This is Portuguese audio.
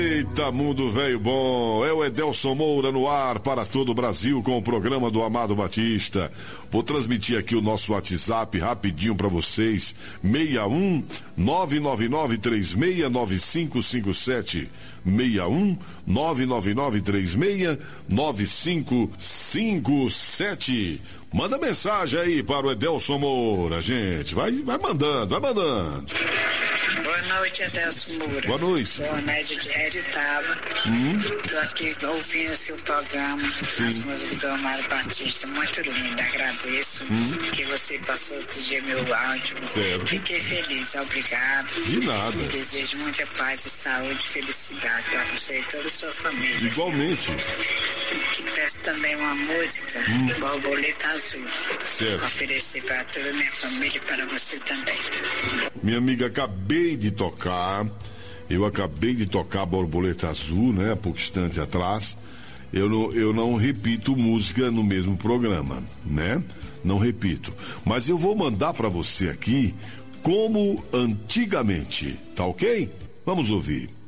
Eita, mundo velho bom, é o Edelson Moura no ar para todo o Brasil com o programa do Amado Batista. Vou transmitir aqui o nosso WhatsApp rapidinho para vocês, 61 999 369557, 61 999 369557. Manda mensagem aí para o Edelson Moura, gente. Vai mandando, vai mandando. Boa noite, Edelson Moura. Boa noite. Boa noite, de Eritava. Tô aqui ouvindo o seu programa, as músicas do Amado Batista, muito linda. Agradeço que você passou outro dia meu áudio. Certo. Fiquei feliz, obrigado. De nada. E desejo muita paz, saúde e felicidade para você e toda a sua família. Igualmente. Que peço também uma música, Borboleta Azul. Certo. Oferecer para toda a minha família e para você também. Minha amiga, eu acabei de tocar Borboleta Azul, né, há pouco instante atrás. Eu não repito música no mesmo programa, né? Não repito. Mas eu vou mandar para você aqui como antigamente, tá ok? Vamos ouvir.